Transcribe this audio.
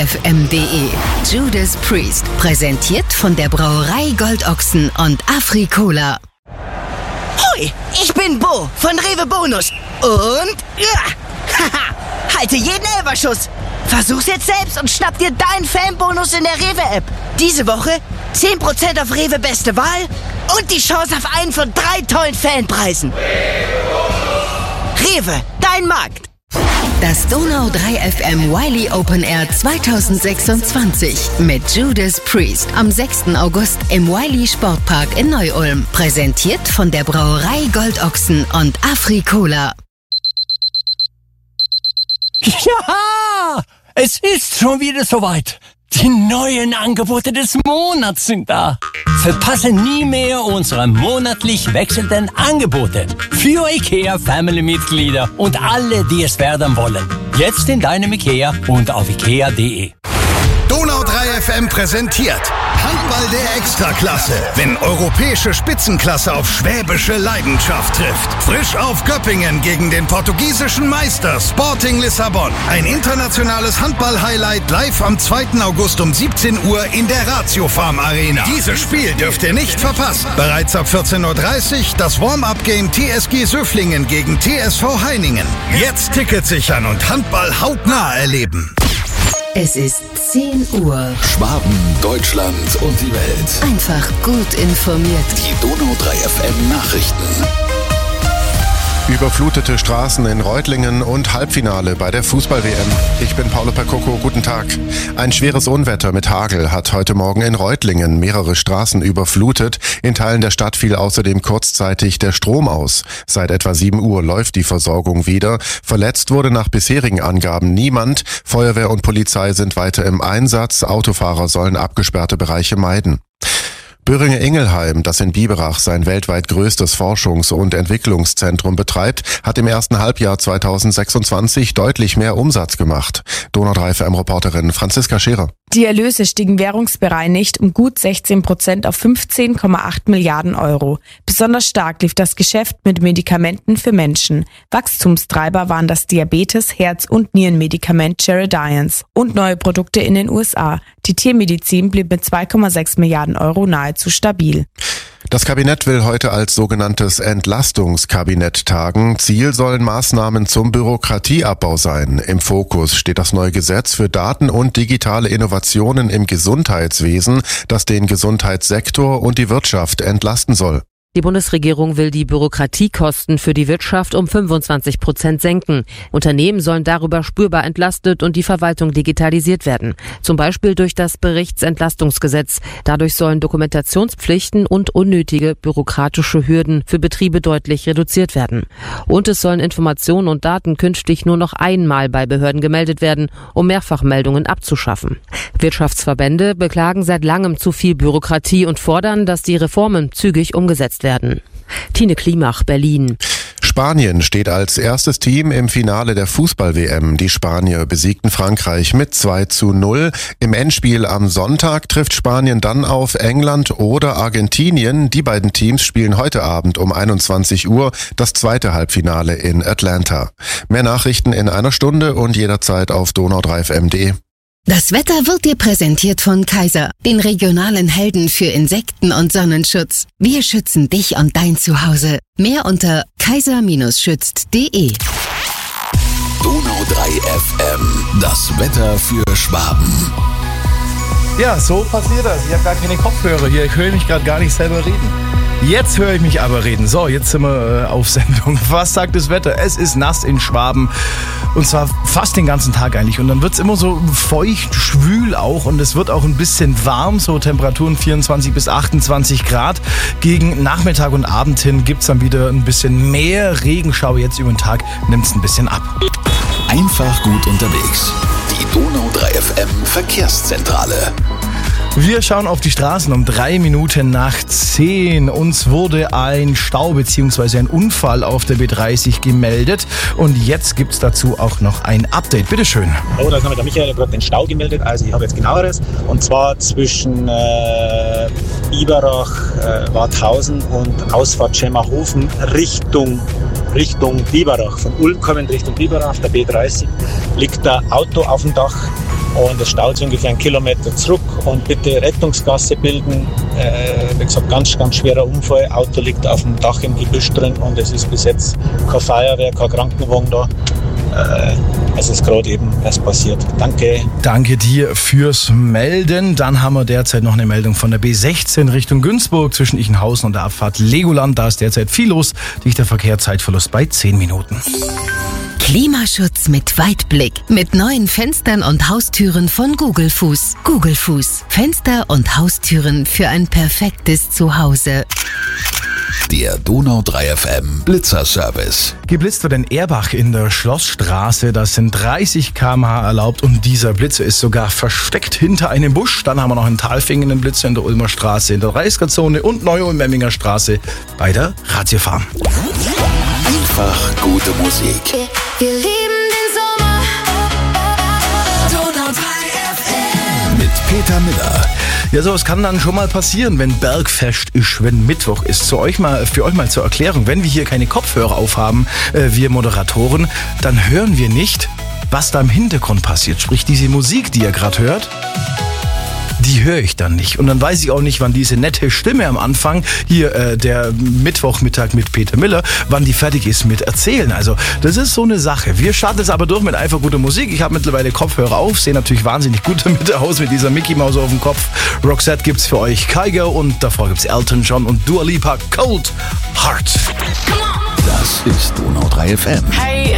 donau3fm.de. Judas Priest, präsentiert von der Brauerei Goldochsen und Afri-Cola. Hoi, ich bin Bo von Rewe Bonus. Und halte jeden Elferschuss. Versuch's jetzt selbst und schnapp dir deinen Fanbonus in der Rewe-App. Diese Woche 10% auf Rewe Beste Wahl und die Chance auf einen von 3 tollen Fanpreisen. Rewe, dein Markt. Das Donau3FM Wiley Open Air 2026 mit Judas Priest am 6. August im Wiley Sportpark in Neu-Ulm. Präsentiert von der Brauerei Goldochsen und Afri-Cola. Ja, es ist schon wieder soweit. Die neuen Angebote des Monats sind da. Verpasse nie mehr unsere monatlich wechselnden Angebote für IKEA Family-Mitglieder und alle, die es werden wollen. Jetzt in deinem IKEA und auf ikea.de. Donau3FM präsentiert Handball der Extraklasse, wenn europäische Spitzenklasse auf schwäbische Leidenschaft trifft. Frisch auf Göppingen gegen den portugiesischen Meister Sporting Lissabon. Ein internationales Handball-Highlight live am 2. August um 17 Uhr in der Ratio Farm Arena. Dieses Spiel dürft ihr nicht verpassen. Bereits ab 14.30 Uhr das Warm-Up-Game TSG Söflingen gegen TSV Heiningen. Jetzt Tickets sichern und Handball hautnah erleben. Es ist 10 Uhr. Schwaben, Deutschland und die Welt. Einfach gut informiert. Die Donau3FM Nachrichten. Überflutete Straßen in Reutlingen und Halbfinale bei der Fußball-WM. Ich bin Paolo Percoco, guten Tag. Ein schweres Unwetter mit Hagel hat heute Morgen in Reutlingen mehrere Straßen überflutet. In Teilen der Stadt fiel außerdem kurzzeitig der Strom aus. Seit etwa 7 Uhr läuft die Versorgung wieder. Verletzt wurde nach bisherigen Angaben niemand. Feuerwehr und Polizei sind weiter im Einsatz. Autofahrer sollen abgesperrte Bereiche meiden. Böhringe-Ingelheim, das in Biberach sein weltweit größtes Forschungs- und Entwicklungszentrum betreibt, hat im ersten Halbjahr 2026 deutlich mehr Umsatz gemacht. Donau3FM-Reporterin Franziska Scherer. Die Erlöse stiegen währungsbereinigt um gut 16% auf 15,8 Milliarden Euro. Besonders stark lief das Geschäft mit Medikamenten für Menschen. Wachstumstreiber waren das Diabetes-, Herz- und Nierenmedikament Geraldines und neue Produkte in den USA. Die Tiermedizin blieb mit 2,6 Milliarden Euro nahezu stabil. Das Kabinett will heute als sogenanntes Entlastungskabinett tagen. Ziel sollen Maßnahmen zum Bürokratieabbau sein. Im Fokus steht das neue Gesetz für Daten- und digitale Innovationen im Gesundheitswesen, das den Gesundheitssektor und die Wirtschaft entlasten soll. Die Bundesregierung will die Bürokratiekosten für die Wirtschaft um 25% senken. Unternehmen sollen darüber spürbar entlastet und die Verwaltung digitalisiert werden. Zum Beispiel durch das Berichtsentlastungsgesetz. Dadurch sollen Dokumentationspflichten und unnötige bürokratische Hürden für Betriebe deutlich reduziert werden. Und es sollen Informationen und Daten künftig nur noch einmal bei Behörden gemeldet werden, um Mehrfachmeldungen abzuschaffen. Wirtschaftsverbände beklagen seit langem zu viel Bürokratie und fordern, dass die Reformen zügig umgesetzt werden. Tine Klimach, Berlin. Spanien steht als erstes Team im Finale der Fußball-WM. Die Spanier besiegten Frankreich mit 2:0. Im Endspiel am Sonntag trifft Spanien dann auf England oder Argentinien. Die beiden Teams spielen heute Abend um 21 Uhr das zweite Halbfinale in Atlanta. Mehr Nachrichten in einer Stunde und jederzeit auf donau3fm.de. Das Wetter wird dir präsentiert von Kaiser, den regionalen Helden für Insekten- und Sonnenschutz. Wir schützen dich und dein Zuhause. Mehr unter kaiser-schützt.de. Donau3FM, das Wetter für Schwaben. Ja, so passiert das. Ich habe gar keine Kopfhörer hier. Ich höre mich gerade gar nicht selber reden. Jetzt höre ich mich aber reden. So, jetzt sind wir auf Sendung. Was sagt das Wetter? Es ist nass in Schwaben. Und zwar fast den ganzen Tag eigentlich. Und dann wird es immer so feucht, schwül auch. Und es wird auch ein bisschen warm. So Temperaturen 24 bis 28 Grad. Gegen Nachmittag und Abend hin gibt es dann wieder ein bisschen mehr Regenschau. Jetzt über den Tag nimmt es ein bisschen ab. Einfach gut unterwegs. Die Donau3FM Verkehrszentrale. Wir schauen auf die Straßen um 3 Minuten nach 10. Uns wurde ein Stau bzw. ein Unfall auf der B30 gemeldet. Und jetzt gibt es dazu auch noch ein Update. Bitteschön. Oh, da ist der Michael, der hat den Stau gemeldet. Also ich habe jetzt genaueres. Und zwar zwischen Biberach, Warthausen und Ausfahrt Schemmerhofen Richtung Richtung Biberach. Von Ulm kommend Richtung Biberach, auf der B30, liegt ein Auto auf dem Dach und es staut sich ungefähr 1 Kilometer zurück. Und bitte Rettungsgasse bilden. Wie gesagt, ganz schwerer Unfall. Auto liegt auf dem Dach im Gebüsch drin und es ist bis jetzt kein Feuerwehr, kein Krankenwagen da. Es ist gerade eben erst passiert. Danke. Danke dir fürs Melden. Dann haben wir derzeit noch eine Meldung von der B16 Richtung Günzburg zwischen Ichenhausen und der Abfahrt Legoland. Da ist derzeit viel los. Dichter Verkehr, Zeitverlust bei 10 Minuten. Klimaschutz mit Weitblick. Mit neuen Fenstern und Haustüren von Google Fuß. Google Fuß. Fenster und Haustüren für ein perfektes Zuhause. Der Donau 3 FM Blitzerservice. Geblitzt wird in Erbach in der Schlossstraße. Da sind 30 km/h erlaubt und dieser Blitzer ist sogar versteckt hinter einem Busch. Dann haben wir noch einen Talfingen einen Blitzer in der Ulmer Straße, in der 30er-Zone und Neu-Ulm-Memminger Straße bei der Ratiofarm. Einfach gute Musik. Wir lieben den Sommer. Donau 3 FM. Mit Peter Miller. Ja, sowas kann dann schon mal passieren, wenn Bergfest ist, wenn Mittwoch ist. Für euch mal zur Erklärung, wenn wir hier keine Kopfhörer aufhaben, wir Moderatoren, dann hören wir nicht, was da im Hintergrund passiert. Sprich, diese Musik, die ihr gerade hört, die höre ich dann nicht. Und dann weiß ich auch nicht, wann diese nette Stimme am Anfang, hier der Mittwochmittag mit Peter Miller, wann die fertig ist mit Erzählen. Also das ist so eine Sache. Wir starten es aber durch mit einfach guter Musik. Ich habe mittlerweile Kopfhörer auf, sehe natürlich wahnsinnig gut damit aus mit dieser Mickey Maus auf dem Kopf. Roxette gibt's für euch, Kygo und davor gibt's Elton John und Dua Lipa, Cold Heart. Das ist Donau 3 FM. Hey.